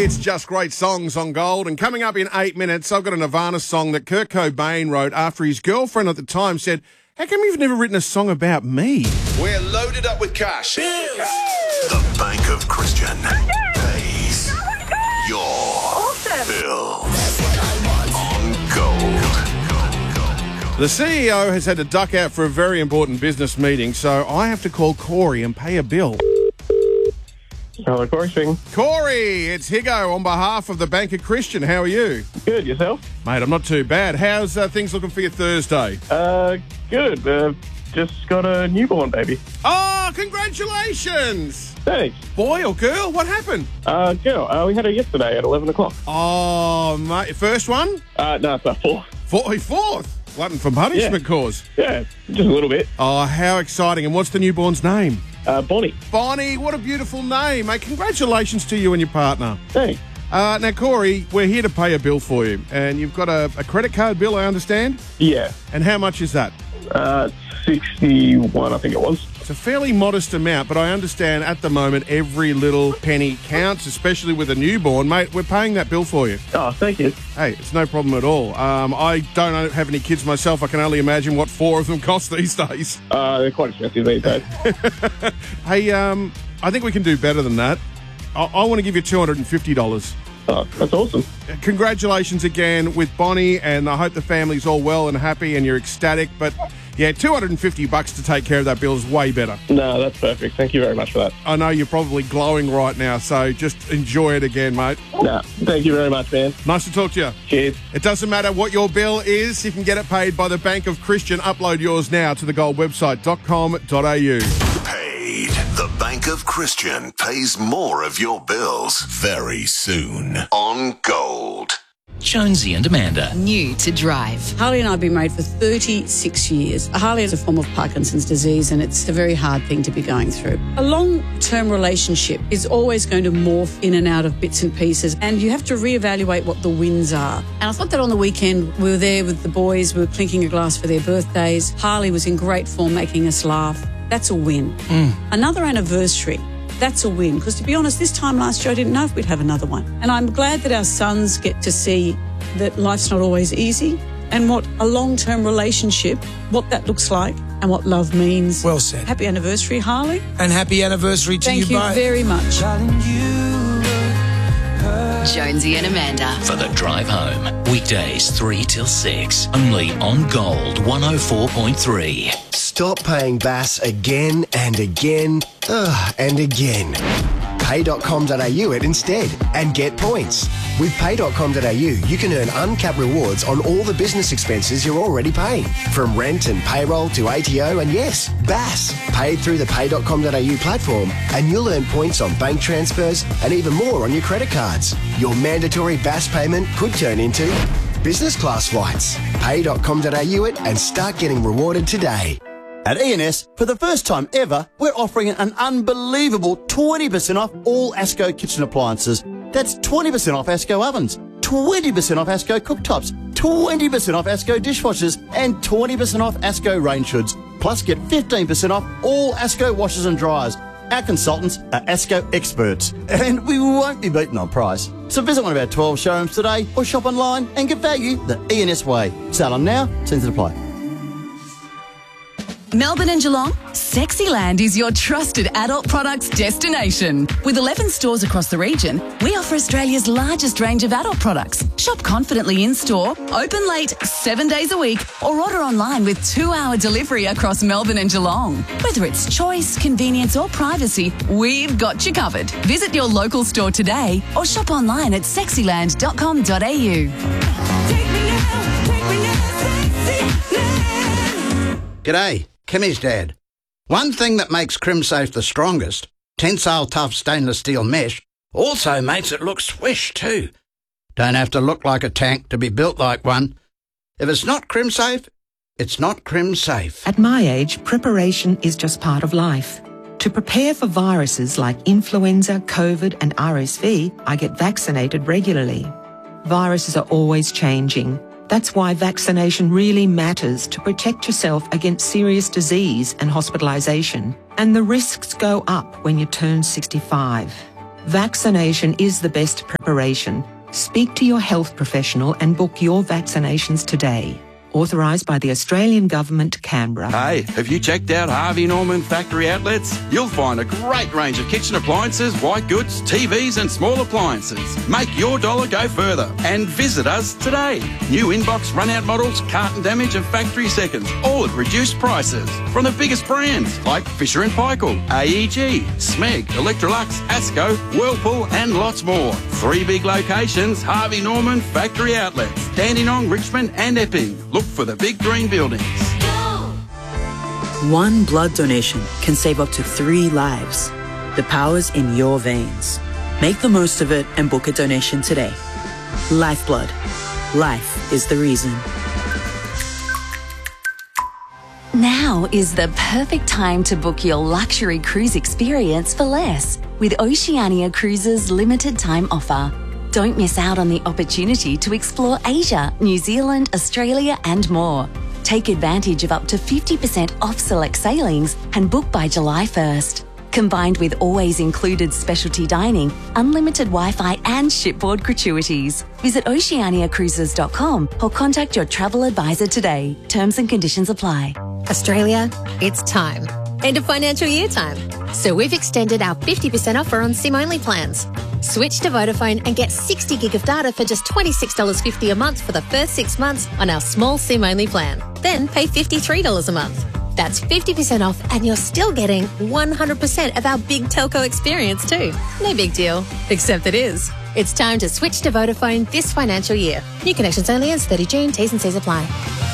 It's just great songs on Gold, and coming up in 8 minutes, I've got a Nirvana song that Kurt Cobain wrote after his girlfriend at the time said, "How come you've never written a song about me?" We're loaded up with cash. The Bank of Christian pays your bills on Gold. The CEO has had to duck out for a very important business meeting, so I have to call Corey and pay a bill. Hello, Corey speaking. Corey, it's Higo on behalf of the Bank of Christian. How are you? Good, yourself? Mate, I'm not too bad. How's things looking for you Thursday? Good. Just got a newborn baby. Oh, congratulations! Thanks. Boy or girl? What happened? Girl. We had her yesterday at 11 o'clock. Oh, mate. First one? No, it's about 4. Fourth? Glutton for punishment cause. Yeah, just a little bit. Oh, how exciting. And what's the newborn's name? Bonnie. Bonnie, what a beautiful name, mate. Congratulations to you and your partner. Thanks. Now, Corey, we're here to pay a bill for you. And you've got a credit card bill, I understand? Yeah. And how much is that? 61, I think it was. It's a fairly modest amount, but I understand at the moment every little penny counts, especially with a newborn. Mate, we're paying that bill for you. Oh, thank you. Hey, it's no problem at all. I don't have any kids myself. I can only imagine what 4 of them cost these days. They're quite expensive these days. Hey, I think we can do better than that. I want to give you $250. Oh, that's awesome. Congratulations again with Bonnie, and I hope the family's all well and happy and you're ecstatic. But yeah, $250 to take care of that bill is way better. No, that's perfect. Thank you very much for that. I know you're probably glowing right now, so just enjoy it again, mate. No, thank you very much, man. Nice to talk to you. Cheers. It doesn't matter what your bill is, you can get it paid by the Bank of Christian. Upload yours now to thegoldwebsite.com.au. Paid. The Bank of Christian pays more of your bills very soon on Gold. Jonesy and Amanda. New to drive. Harley and I have been married for 36 years. Harley is a form of Parkinson's disease, and it's a very hard thing to be going through. A long-term relationship is always going to morph in and out of bits and pieces, and you have to reevaluate what the wins are. And I thought that on the weekend, we were there with the boys, we were clinking a glass for their birthdays. Harley was in great form, making us laugh. That's a win. Another anniversary. That's a win, because to be honest, this time last year I didn't know if we'd have another one. And I'm glad that our sons get to see that life's not always easy and what a long-term relationship, what that looks like and what love means. Well said. Happy anniversary, Harley. And happy anniversary to you both. Thank you very much. Jonesy and Amanda. For the drive home. Weekdays 3 till 6. Only on Gold 104.3. Stop paying Bass again and again and again. Pay.com.au it instead and get points. With Pay.com.au, you can earn uncapped rewards on all the business expenses you're already paying. From rent and payroll to ATO and yes, Bass. Paid through the Pay.com.au platform and you'll earn points on bank transfers and even more on your credit cards. Your mandatory Bass payment could turn into business class flights. Pay.com.au it and start getting rewarded today. At E&S, for the first time ever, we're offering an unbelievable 20% off all ASCO kitchen appliances. That's 20% off ASCO ovens, 20% off ASCO cooktops, 20% off ASCO dishwashers, and 20% off ASCO range hoods. Plus, get 15% off all ASCO washers and dryers. Our consultants are ASCO experts, and we won't be beaten on price. So visit one of our 12 showrooms today or shop online and get value the E&S way. Sale on now, terms and apply. Melbourne and Geelong, Sexyland is your trusted adult products destination. With 11 stores across the region, we offer Australia's largest range of adult products. Shop confidently in-store, open late 7 days a week, or order online with 2-hour delivery across Melbourne and Geelong. Whether it's choice, convenience or privacy, we've got you covered. Visit your local store today or shop online at sexyland.com.au. G'day. Kimmy's dad. One thing that makes Crimsafe the strongest, tensile tough stainless steel mesh, also makes it look swish too. Don't have to look like a tank to be built like one. If it's not Crimsafe, it's not Crimsafe. At my age, preparation is just part of life. To prepare for viruses like influenza, COVID and RSV, I get vaccinated regularly. Viruses are always changing. That's why vaccination really matters to protect yourself against serious disease and hospitalisation. And the risks go up when you turn 65. Vaccination is the best preparation. Speak to your health professional and book your vaccinations today. Authorised by the Australian Government, Canberra. Hey, have you checked out Harvey Norman Factory Outlets? You'll find a great range of kitchen appliances, white goods, TVs and small appliances. Make your dollar go further and visit us today. New inbox run-out models, carton damage and factory seconds, all at reduced prices. From the biggest brands like Fisher & Paykel, AEG, Smeg, Electrolux, Asco, Whirlpool and lots more. 3 big locations, Harvey Norman Factory Outlets, Dandenong, Richmond and Epping. Look for the big green buildings. One blood donation can save up to 3 lives. The power's in your veins. Make the most of it and book a donation today. Lifeblood. Life is the reason. Now is the perfect time to book your luxury cruise experience for less with Oceania Cruises' limited time offer. Don't miss out on the opportunity to explore Asia, New Zealand, Australia and more. Take advantage of up to 50% off select sailings and book by July 1st. Combined with always included specialty dining, unlimited Wi-Fi and shipboard gratuities. Visit oceaniacruises.com or contact your travel advisor today. Terms and conditions apply. Australia, it's time. End of financial year time. So we've extended our 50% offer on SIM-only plans. Switch to Vodafone and get 60 gig of data for just $26.50 a month for the first 6 months on our small SIM-only plan. Then pay $53 a month. That's 50% off and you're still getting 100% of our big telco experience too. No big deal, except it is. It's time to switch to Vodafone this financial year. New connections only as 30 June. T's and C's apply.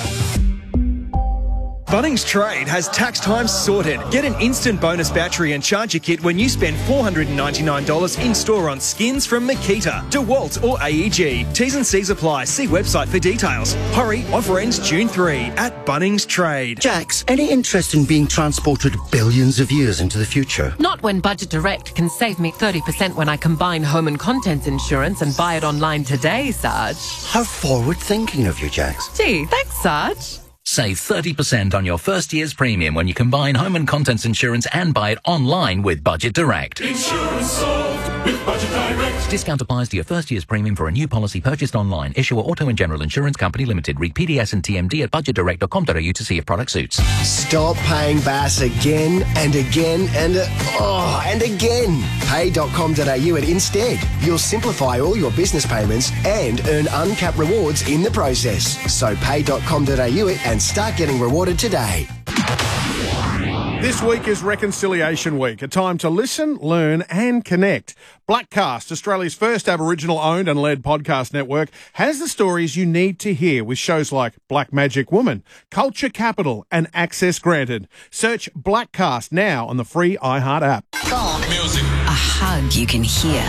Bunnings Trade has tax time sorted. Get an instant bonus battery and charger kit when you spend $499 in-store on skins from Makita, DeWalt or AEG. T's and C's apply. See website for details. Hurry, offer ends June 3 at Bunnings Trade. Jax, any interest in being transported billions of years into the future? Not when Budget Direct can save me 30% when I combine home and contents insurance and buy it online today, Sarge. How forward-thinking of you, Jax. Gee, thanks, Sarge. Save 30% on your first year's premium when you combine home and contents insurance and buy it online with Budget Direct. Insurance solved with Budget Direct. Discount applies to your first year's premium for a new policy purchased online. Issuer Auto and General Insurance Company Limited. Read PDS and TMD at budgetdirect.com.au to see if product suits. Stop paying Bass again and again and again. Pay.com.au at Instead. You'll simplify all your business payments and earn uncapped rewards in the process. So pay.com.au and start getting rewarded today. This week is Reconciliation Week, a time to listen, learn and connect. Blackcast, Australia's first Aboriginal-owned and led podcast network, has the stories you need to hear with shows like Black Magic Woman, Culture Capital and Access Granted. Search Blackcast now on the free iHeart app. Gold music. A hug you can hear.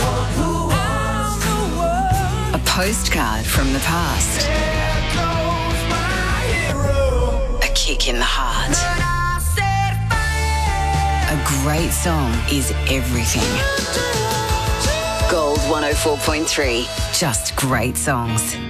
A postcard from the past. A kick in the heart. A great song is everything. Gold 104.3. Just great songs.